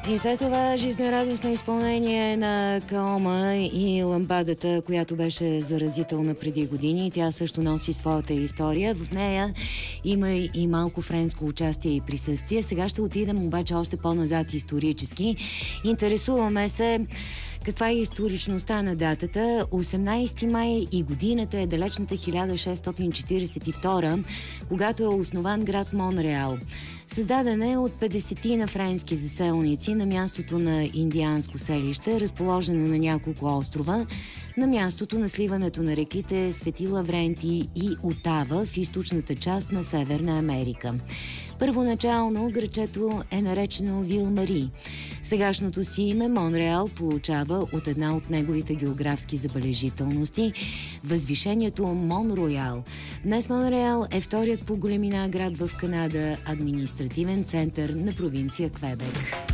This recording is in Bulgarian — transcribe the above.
И след това жизнерадостно изпълнение на Каома и ламбадата, която беше заразителна преди години. Тя също носи своята история. В нея има и малко френско участие и присъствие. Сега ще отидем обаче още по-назад исторически. Интересуваме се каква е историчността на датата. 18 май и годината е далечната 1642, когато е основан град Монреал. Създаден е от 50 френски заселници на мястото на индианско селище, разположено на няколко острова, на мястото на сливането на реките Свети Лавренти и Отава в източната част на Северна Америка. Първоначално грачето е наречено Вил-Мари. Сегашното си име Монреал получава от една от неговите географски забележителности – възвишението Мон-Роял. Днес Монреал е вторият по големина град в Канада, административен център на провинция Квебек.